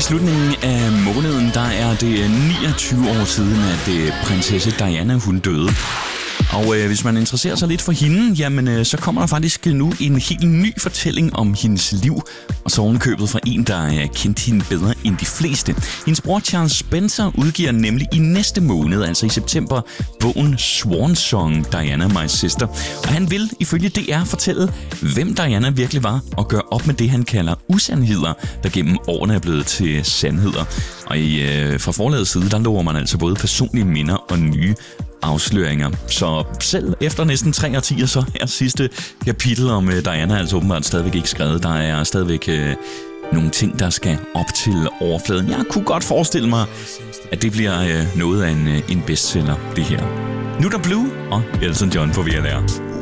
slutningen af måneden, der er det 29 år siden, at prinsesse Diana hun døde. Og hvis man interesserer sig lidt for hende, jamen så kommer der faktisk nu en helt ny fortælling om hendes liv. Og så ovenikøbet fra en, der kendte hende bedre end de fleste. Hendes bror Charles Spencer udgiver nemlig i næste måned, altså i september, bogen Swan Song, Diana My Sister. Og han vil ifølge DR fortælle, hvem Diana virkelig var, og gøre op med det, han kalder usandheder, der gennem årene er blevet til sandheder. Og fra forlagets side, der lover man altså både personlige minder og nye afsløringer. Så selv efter næsten 3 årtier, så er sidste kapitel om Diana altså åbenbart stadigvæk ikke skrevet. Der er stadigvæk nogle ting, der skal op til overfladen. Jeg kunne godt forestille mig, at det bliver noget af en bestseller, det her. Nu er der Blue og Elton John på VLR.